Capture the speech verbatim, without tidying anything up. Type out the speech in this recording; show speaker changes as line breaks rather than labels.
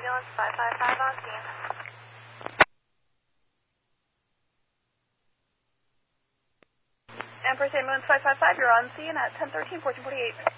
ambulance five five five on scene. Empress Ambulance five five five, you're on scene at ten thirteen, fourteen forty-eight.